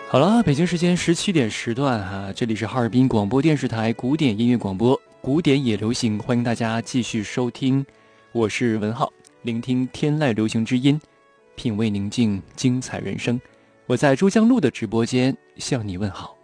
好了，北京时间17点时段这里是哈尔滨广播电视台古典音乐广播，古典也流行，欢迎大家继续收听，我是文浩，聆听天籁流行之音，品味宁静，精彩人生。我在珠江路的直播间向你问好。